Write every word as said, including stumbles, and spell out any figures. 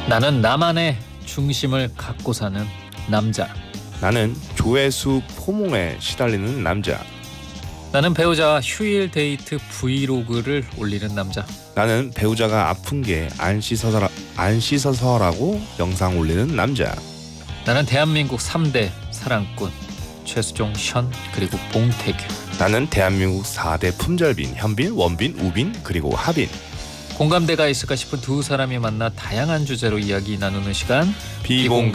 나는 나만의 중심을 갖고 사는 남자. 나는 조회수 포몽에 시달리는 남자. 나는 배우자와 휴일 데이트 브이로그를 올리는 남자. 나는 배우자가 아픈 게 안 씻어서, 안 씻어서라고 영상 올리는 남자. 나는 대한민국 삼 대 사랑꾼 최수종, 션, 그리고 봉태규. 나는 대한민국 사 대 품절빈 현빈, 원빈, 우빈, 그리고 하빈. 공감대가 있을까 싶은 두 사람이 만나 다양한 주제로 이야기 나누는 시간 비공감